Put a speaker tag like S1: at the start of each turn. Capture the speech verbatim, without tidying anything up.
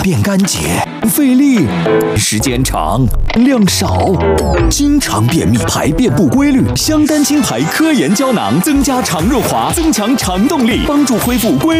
S1: 便干洁，费力，时间长，量少，经常便秘，排便不规律。香丹清排科研胶囊增加肠润滑，增强肠动力，帮助恢复规。